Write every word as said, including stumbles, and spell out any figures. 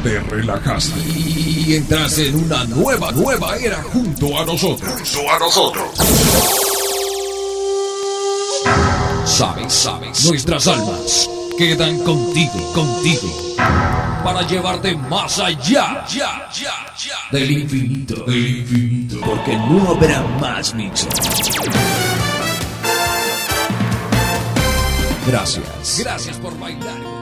te relajaste y entras en una nueva, nueva era junto a nosotros. Junto a nosotros. Sabes, sabes, nuestras almas quedan contigo, contigo, para llevarte más allá, ya, ya, ya, del infinito, del infinito, porque no habrá más mixes. Gracias, gracias por bailar.